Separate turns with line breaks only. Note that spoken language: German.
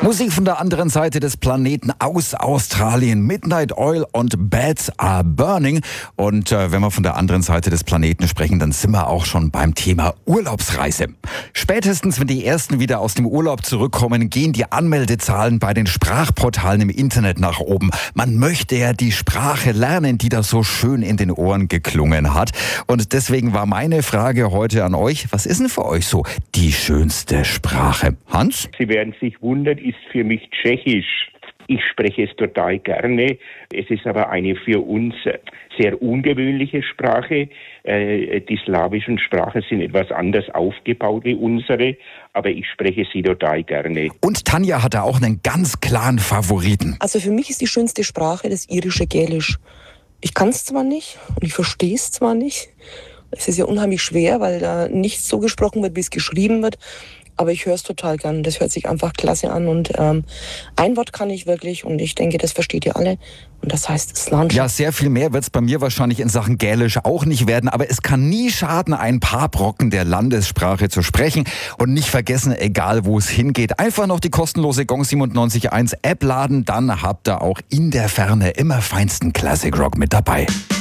Musik von der anderen Seite des Planeten aus Australien. Midnight Oil und Beds Are Burning. Und wenn wir von der anderen Seite des Planeten sprechen, dann sind wir auch schon beim Thema Urlaubsreise. Spätestens, wenn die Ersten wieder aus dem Urlaub zurückkommen, gehen die Anmeldezahlen bei den Sprachportalen im Internet nach oben. Man möchte ja die Sprache lernen, die da so schön in den Ohren geklungen hat. Und deswegen war meine Frage heute an euch, was ist denn für euch so die schönste Sprache? Hans?
Sie werden sich wundern, ist für mich Tschechisch. Ich spreche es total gerne. Es ist aber eine für uns sehr ungewöhnliche Sprache. Die slawischen Sprachen sind etwas anders aufgebaut wie unsere, aber ich spreche sie total gerne.
Und Tanja hat da auch einen ganz klaren Favoriten.
Also für mich ist die schönste Sprache das irische Gälisch. Ich kann es zwar nicht und ich verstehe es zwar nicht. Es ist ja unheimlich schwer, weil da nicht so gesprochen wird, wie es geschrieben wird. Aber ich höre es total gern. Das hört sich einfach klasse an. Und ein Wort kann ich wirklich und ich denke, das versteht ihr alle. Und das heißt Sláinte.
Ja, sehr viel mehr wird es bei mir wahrscheinlich in Sachen Gälisch auch nicht werden. Aber es kann nie schaden, ein paar Brocken der Landessprache zu sprechen. Und nicht vergessen, egal wo es hingeht, einfach noch die kostenlose Gong 97.1 App laden. Dann habt ihr auch in der Ferne immer feinsten Classic Rock mit dabei.